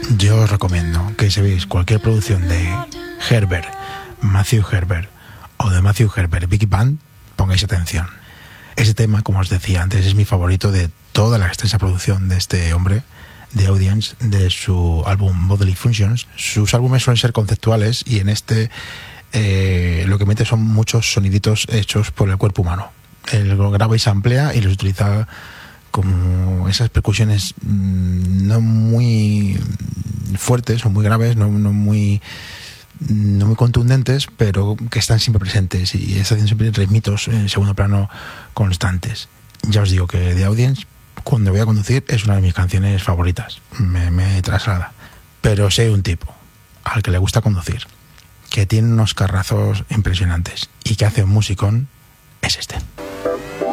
Yo os recomiendo que si veis cualquier producción de Herbert, Matthew Herbert o de Matthew Herbert Big Band, pongáis atención. Ese tema, como os decía antes, es mi favorito de toda la extensa producción de este hombre, de Audience, de su álbum Bodily Functions. Sus álbumes suelen ser conceptuales y en este lo que mete son muchos soniditos hechos por el cuerpo humano. Él lo graba y se amplía y los utiliza como esas percusiones no muy fuertes o muy graves, no muy contundentes, pero que están siempre presentes y están siempre ritmitos en segundo plano constantes. Ya os digo que The Audience, cuando voy a conducir, es una de mis canciones favoritas, me traslada. Pero si hay un tipo al que le gusta conducir, que tiene unos carrazos impresionantes y que hace un musicón, es este.